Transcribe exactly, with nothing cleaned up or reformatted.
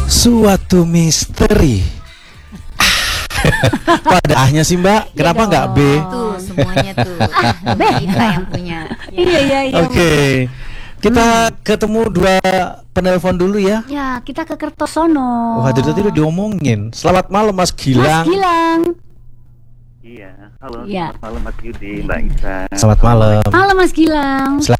Suatu misteri. Pada ahnya sih Mbak, kenapa nggak B? Tuh semuanya tuh B kita yang punya. Iya iya iya. Oke, kita ketemu dua penelpon dulu ya. Ya, kita ke Kertosono. Wah, itu tadi udah diomongin. Selamat malam Mas Mas Gilang. Gilang. Iya, halo. Iya. Selamat malam Mas Yudi, Mbak Isa. Selamat malam. Halo Mas Gilang.